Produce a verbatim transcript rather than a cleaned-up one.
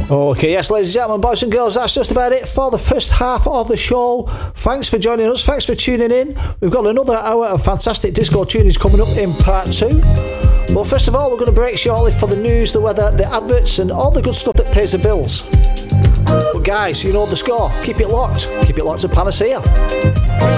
Okay, yes, ladies and gentlemen, boys and girls, that's just about it for the first half of the show. Thanks for joining us. Thanks for tuning in. We've got another hour of fantastic disco tunings coming up in part two. But first of all, we're going to break shortly for the news, the weather, the adverts, and all the good stuff that pays the bills. But guys, you know the score. Keep it locked. Keep it locked to Panacea.